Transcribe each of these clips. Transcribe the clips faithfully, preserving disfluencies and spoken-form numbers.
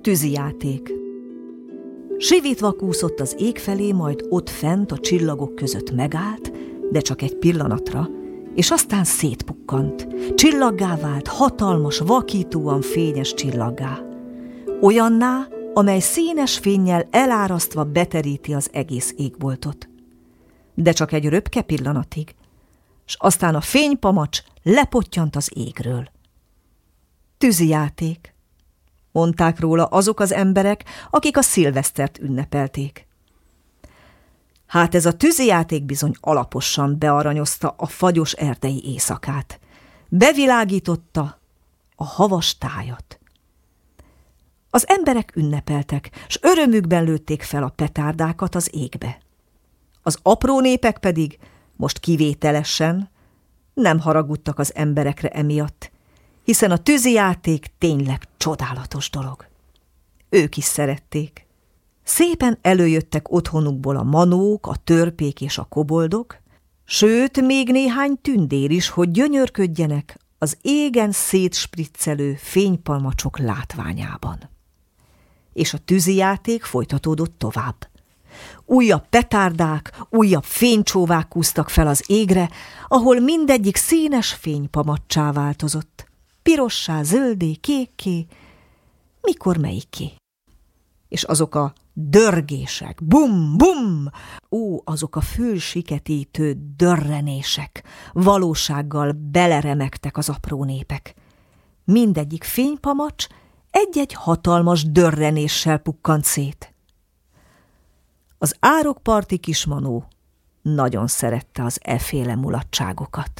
tűzijáték. Sivítva kúszott az ég felé, majd ott fent a csillagok között megállt, de csak egy pillanatra, és aztán szétpukkant. Csillaggá vált, hatalmas, vakítóan fényes csillaggá. Olyanná, amely színes fénnyel elárasztva beteríti az egész égboltot. De csak egy röpke pillanatig, s aztán a fénypamacs lepottyant az égről. Tűzijáték, mondták róla azok az emberek, akik a szilvesztert ünnepelték. Hát ez a tűzijáték bizony alaposan bearanyozta a fagyos erdei éjszakát. Bevilágította a havas tájat. Az emberek ünnepeltek, s örömükben lőtték fel a petárdákat az égbe. Az apró népek pedig most kivételesen nem haragudtak az emberekre emiatt, hiszen a tűzijáték tényleg csodálatos dolog. Ők is szerették. Szépen előjöttek otthonukból a manók, a törpék és a koboldok, sőt, még néhány tündér is, hogy gyönyörködjenek az égen szétspriccelő fénypalmacsok látványában. És a tűzijáték folytatódott tovább. Újabb petárdák, újabb fénycsóvák kúztak fel az égre, ahol mindegyik színes fénypamacsá változott. Pirossá, zöldé, kékké, mikor melyikké. És azok a dörgések, bum, bum, ó, azok a fülsiketítő dörrenések, valósággal beleremegtek az apró népek. Mindegyik fénypamacs egy-egy hatalmas dörrenéssel pukkant szét. Az árokparti kismanó nagyon szerette az efféle mulatságokat.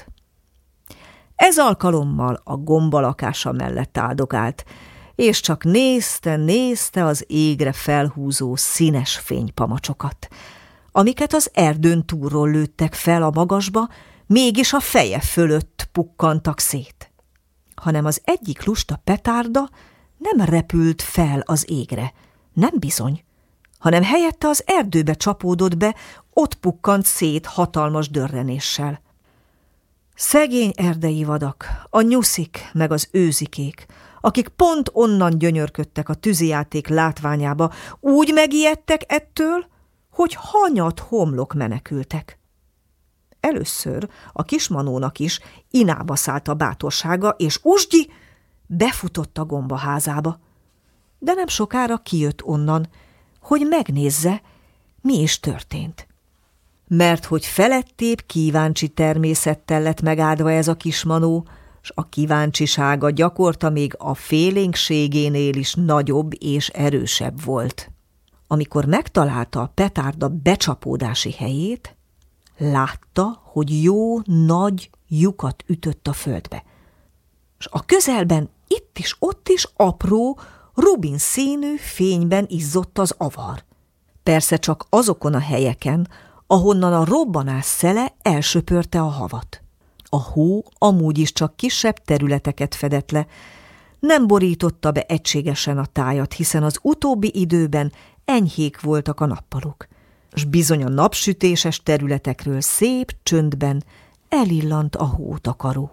Ez alkalommal a gomba lakása mellett áldogált, és csak nézte, nézte az égre felhúzó színes fénypamacsokat, amiket az erdőn túlról lőttek fel a magasba, mégis a feje fölött pukkantak szét. Hanem az egyik lusta petárda nem repült fel az égre, nem bizony, hanem helyette az erdőbe csapódott be, ott pukkant szét hatalmas dörrenéssel. Szegény erdei vadak, a nyuszik meg az őzikék, akik pont onnan gyönyörködtek a tűzijáték látványába, úgy megijedtek ettől, hogy hanyat homlok menekültek. Először a kismanónak is inába szállt a bátorsága, és usgyi befutott a gombaházába. De nem sokára kijött onnan, hogy megnézze, mi is történt. Mert hogy felettébb kíváncsi természettel lett megáldva ez a kismanó, s a kíváncsisága gyakorta még a félénkségénél is nagyobb és erősebb volt. Amikor megtalálta a petárda becsapódási helyét, látta, hogy jó nagy lyukat ütött a földbe. S a közelben itt is, ott is apró, rubin színű fényben izzott az avar. Persze csak azokon a helyeken, ahonnan a robbanás szele elsöpörte a havat. A hó amúgy is csak kisebb területeket fedett le, nem borította be egységesen a tájat, hiszen az utóbbi időben enyhék voltak a nappalok, s bizony a napsütéses területekről szép csöndben elillant a hótakaró.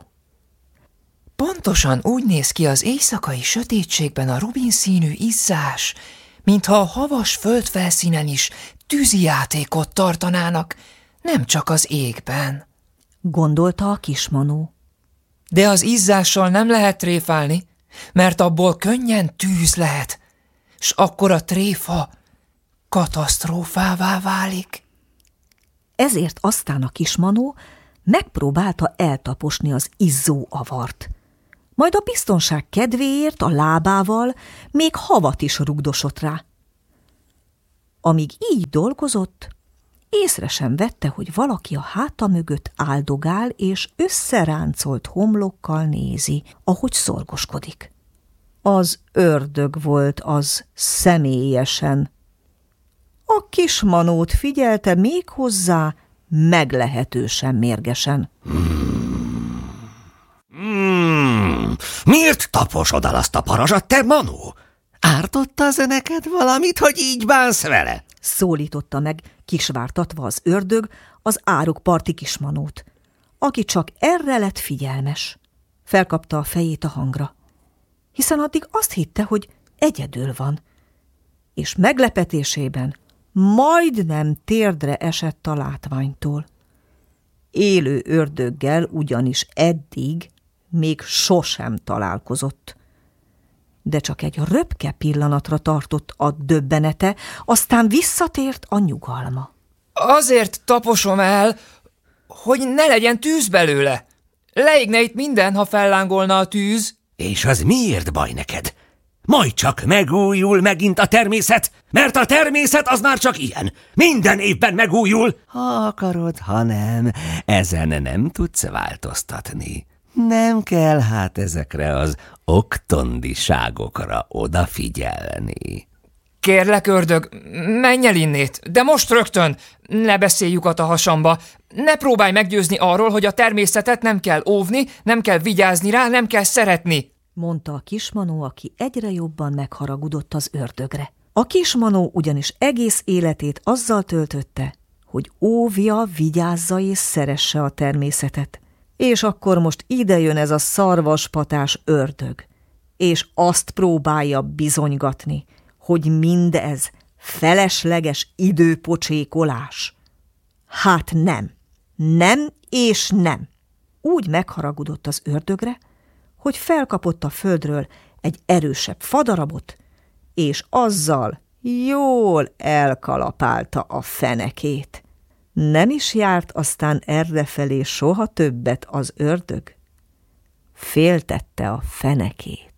Pontosan úgy néz ki az éjszakai sötétségben a rubinszínű izzás, mintha a havas földfelszínen is tűzijátékot tartanának, nem csak az égben, gondolta a kismanó. De az izzással nem lehet tréfálni, mert abból könnyen tűz lehet, s akkor a tréfa katasztrófává válik. Ezért aztán a kismanó megpróbálta eltaposni az izzó avart. Majd a biztonság kedvéért a lábával még havat is rugdosott rá. Amíg így dolgozott, észre sem vette, hogy valaki a háta mögött áldogál és összeráncolt homlokkal nézi, ahogy szorgoskodik. Az ördög volt az személyesen. A kismanót figyelte méghozzá meglehetősen mérgesen. Hmm, miért taposod el azt a parazsat, te manó? Ártotta az neked valamit, hogy így bánsz vele? Szólította meg, kisvártatva az ördög az árokparti kismanót, aki csak erre lett figyelmes. Felkapta a fejét a hangra, hiszen addig azt hitte, hogy egyedül van, és meglepetésében majdnem térdre esett a látványtól. Élő ördöggel ugyanis eddig még sosem találkozott. De csak egy röpke pillanatra tartott a döbbenete, aztán visszatért a nyugalma. Azért taposom el, hogy ne legyen tűz belőle. Leégne itt minden, ha fellángolna a tűz. És az miért baj neked? Majd csak megújul megint a természet, mert a természet az már csak ilyen. Minden évben megújul. Ha akarod, ha nem, ezen nem tudsz változtatni. Nem kell hát ezekre az oktondiságokra odafigyelni. Kérlek, ördög, menj el innét, de most rögtön. Ne beszélj lyukat a hasamba. Ne próbálj meggyőzni arról, hogy a természetet nem kell óvni, nem kell vigyázni rá, nem kell szeretni, mondta a kismanó, aki egyre jobban megharagudott az ördögre. A kismanó ugyanis egész életét azzal töltötte, hogy óvja, vigyázza és szeresse a természetet. És akkor most ide jön ez a szarvaspatás ördög, és azt próbálja bizonygatni, hogy mindez felesleges időpocsékolás. Hát nem, nem és nem. Úgy megharagudott az ördögre, hogy felkapott a földről egy erősebb fadarabot, és azzal jól elkalapálta a fenekét. Nem is járt aztán errefelé soha többet az ördög. Féltette a fenekét.